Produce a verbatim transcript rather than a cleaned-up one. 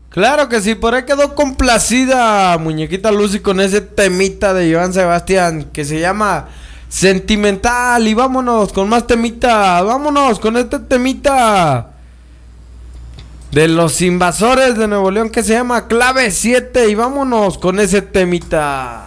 Claro que sí, por ahí quedó complacida Muñequita Lucy con ese temita de Joan Sebastián que se llama Sentimental. Y vámonos con más temita, vámonos con este temita de los Invasores de Nuevo León que se llama Clave siete. Y vámonos con ese temita.